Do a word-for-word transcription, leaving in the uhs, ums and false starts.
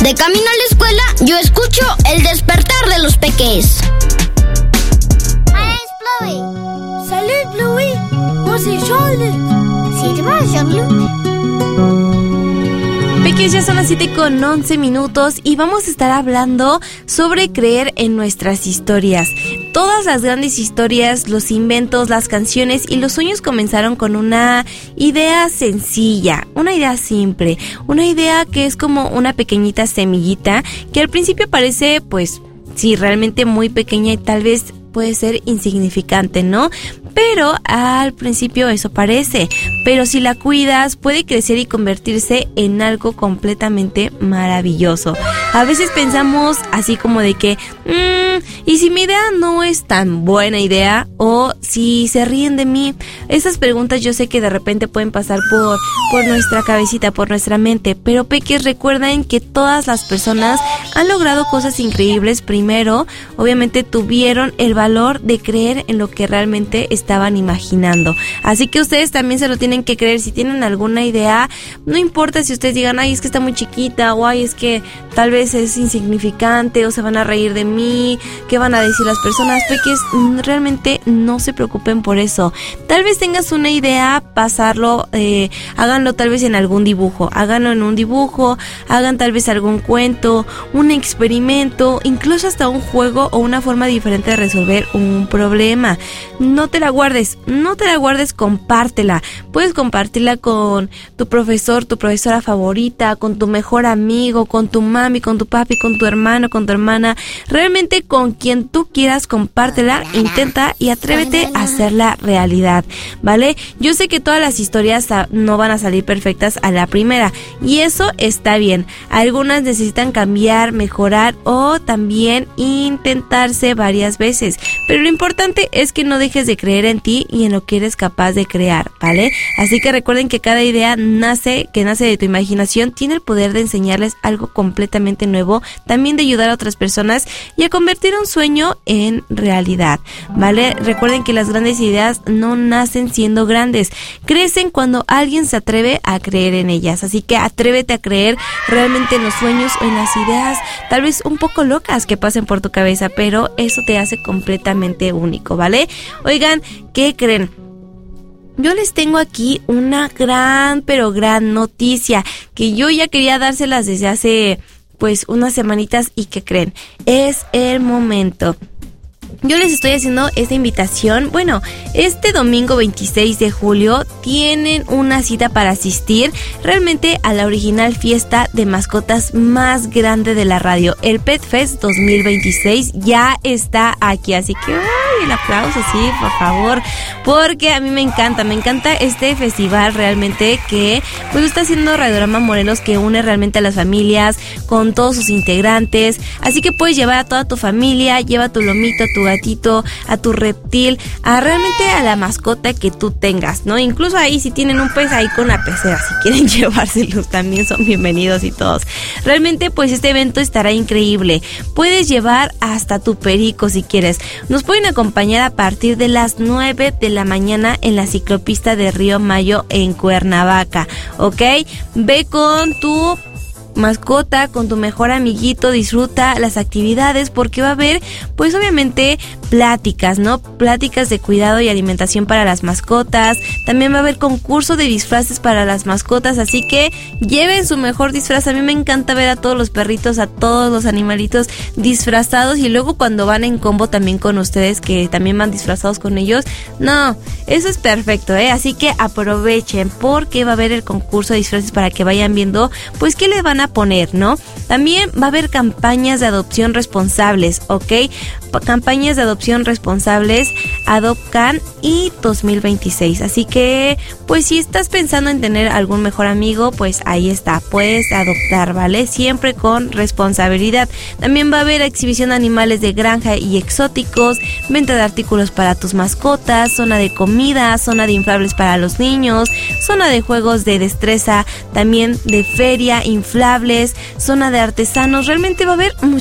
De camino a la escuela, yo escucho El despertar de los peques. My name's Bluey. Salut, Bluey. Moi, c'est Jean-Luc. C'est moi, Jean-Luc. Peques, ya son las siete con once minutos y vamos a estar hablando sobre creer en nuestras historias. Todas las grandes historias, los inventos, las canciones y los sueños comenzaron con una idea sencilla, una idea simple, una idea que es como una pequeñita semillita que al principio parece, pues, sí, realmente muy pequeña y tal vez puede ser insignificante, ¿no? Pero al principio eso parece, pero si la cuidas puede crecer y convertirse en algo completamente maravilloso. A veces pensamos así como de que, mmm, ¿y si mi idea no es tan buena idea? O si se ríen de mí. Esas preguntas yo sé que de repente pueden pasar por, por nuestra cabecita, por nuestra mente, pero peques, recuerden que todas las personas han logrado cosas increíbles. Primero, obviamente tuvieron el valor de creer en lo que realmente estaban imaginando. Así que ustedes también se lo tienen que creer. Si tienen alguna idea, no importa si ustedes digan, ay, es que está muy chiquita, o ay, es que tal vez es insignificante, o se van a reír de mí, ¿qué van a decir las personas? Peques, realmente no se preocupen por eso. Tal vez tengas una idea, pasarlo, eh, háganlo tal vez en algún dibujo, háganlo en un dibujo, hagan tal vez algún cuento, un experimento, incluso hasta un juego o una forma diferente de resolver un problema. No te la guardes, no te la guardes, compártela. Puedes compartirla con tu profesor, tu profesora favorita, con tu mejor amigo, con tu mami, con tu papi, con tu hermano, con tu hermana. Realmente con quien tú quieras, compártela, intenta y atrévete a hacerla realidad, ¿vale? Yo sé que todas las historias no van a salir perfectas a la primera y eso está bien. Algunas necesitan cambiar, mejorar o también intentarse varias veces, pero lo importante es que no dejes de creer en ti y en lo que eres capaz de crear, ¿vale? Así que recuerden que cada idea nace, que nace de tu imaginación, tiene el poder de enseñarles algo completamente nuevo, también de ayudar a otras personas y a convertir un sueño en realidad, ¿vale? Recuerden que las grandes ideas no nacen siendo grandes, crecen cuando alguien se atreve a creer en ellas. Así que atrévete a creer realmente en los sueños o en las ideas, tal vez un poco locas que pasen por tu cabeza, pero eso te hace completamente único, ¿vale? Oigan, ¿qué creen? Yo les tengo aquí una gran, pero gran noticia que yo ya quería dárselas desde hace, pues, unas semanitas. ¿Y qué creen? Es el momento. Yo les estoy haciendo esta invitación. Bueno, este domingo veintiséis de julio tienen una cita para asistir realmente a la original fiesta de mascotas más grande de la radio. El Pet Fest dos mil veintiséis ya está aquí, así que ¡ay! El aplauso, sí, por favor, porque a mí me encanta, me encanta este festival realmente que pues está haciendo Radiorama Morelos, que une realmente a las familias con todos sus integrantes. Así que puedes llevar a toda tu familia, lleva a tu lomito, a tu gatito, a tu reptil, a realmente a la mascota que tú tengas, ¿no? Incluso ahí si tienen un pez, ahí con la pecera, si quieren llevárselos también son bienvenidos y todos. Realmente pues este evento estará increíble. Puedes llevar hasta tu perico si quieres. Nos pueden acompañar a partir de las nueve de la mañana en la ciclopista de Río Mayo en Cuernavaca, ¿ok? Ve con tu mascota, con tu mejor amiguito, disfruta las actividades porque va a haber pues obviamente pláticas, ¿no? Pláticas de cuidado y alimentación para las mascotas. También va a haber concurso de disfraces para las mascotas, así que lleven su mejor disfraz. A mí me encanta ver a todos los perritos, a todos los animalitos disfrazados y luego cuando van en combo también con ustedes que también van disfrazados con ellos. No, eso es perfecto, ¿eh? Así que aprovechen porque va a haber el concurso de disfraces para que vayan viendo pues qué les van a poner, ¿no? También va a haber campañas de adopción responsables, ¿ok? Campañas de adopción responsables AdopCan y dos mil veintiséis. Así que, pues si estás pensando en tener algún mejor amigo, pues ahí está, puedes adoptar, ¿vale? Siempre con responsabilidad. También va a haber exhibición de animales de granja y exóticos, venta de artículos para tus mascotas, zona de comida, zona de inflables para los niños, zona de juegos de destreza, también de feria, inflables, zona de artesanos. Realmente va a haber